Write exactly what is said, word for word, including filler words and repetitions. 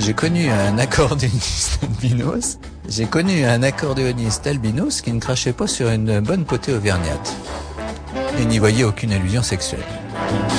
J'ai connu un accordéoniste albinos. J'ai connu un accordéoniste albinos qui ne crachait pas sur une bonne potée auvergnate. Et n'y voyait aucune allusion sexuelle.